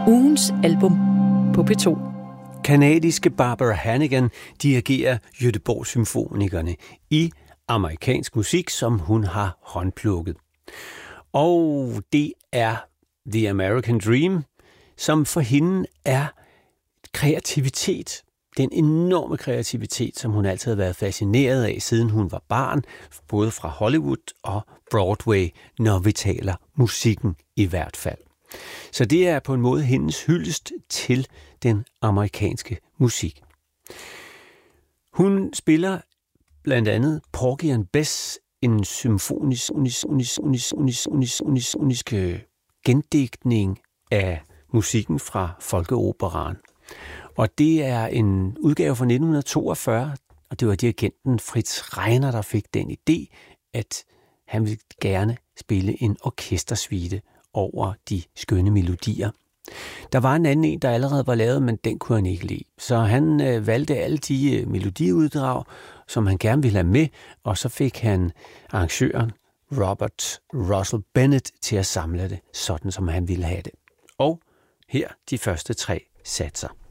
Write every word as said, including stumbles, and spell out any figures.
Ugens album på P to. Canadiske Barbara Hannigan dirigerer Göteborg Symfonikerne i amerikansk musik, som hun har håndplukket. Og det er The American Dream, som for hende er kreativitet. Den enorme kreativitet, som hun altid har været fascineret af, siden hun var barn, både fra Hollywood og Broadway, når vi taler musikken i hvert fald. Så det er på en måde hendes hyldest til den amerikanske musik. Hun spiller blandt andet Porgy and Bess, en symfonisk unis, unis, unis, unis, unis, unis, unisk gendigtning af musikken fra folkeoperaen. Og det er en udgave fra nitten toogfyrre, og det var dirigenten Fritz Reiner, der fik den idé, at han ville gerne spille en orkestersuite over de skønne melodier. Der var en anden en, der allerede var lavet, men den kunne han ikke lide. Så han øh, valgte alle de øh, melodiuddrag, som han gerne ville have med, og så fik han arrangøren Robert Russell Bennett til at samle det, sådan som han ville have det. Og her de første tre satser.